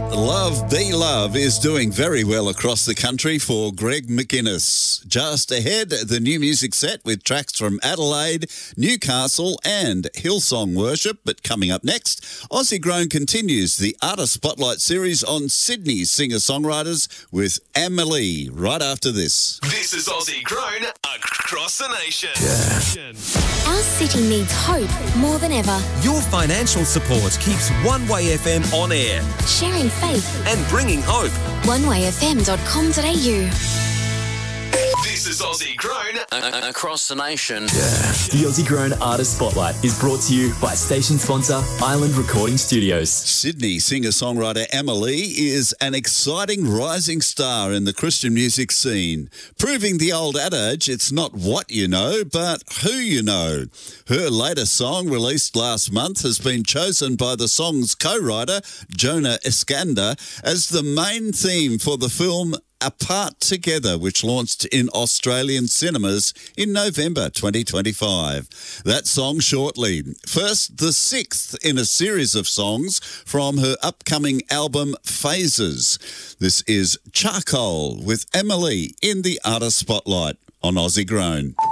Love Be Love is doing very well across the country for Greg McInnes. Just ahead, the new music set with tracks from Adelaide, Newcastle and Hillsong Worship. But coming up next, Aussie Grown continues the Artist Spotlight series on Sydney singer-songwriters with Emily right after this. This is Aussie Grown across the nation. Our city needs hope more than ever. Your financial support keeps One Way FM on air Sharing faith. and bringing hope. onewayfm.com.au. This is Aussie Grown across the nation. The Aussie Grown Artist Spotlight is brought to you by station sponsor Island Recording Studios. Sydney singer-songwriter Emily is an exciting rising star in the Christian music scene, proving the old adage, it's not what you know, but who you know. Her latest song, released last month, has been chosen by the song's co-writer, Jonah Iskander, as the main theme for the film Apart Together, which launched in Australian cinemas in November 2025. That song shortly. First, the sixth in a series of songs from her upcoming album Phases. This is Charcoal with Emily in the Artist Spotlight on Aussie Grown.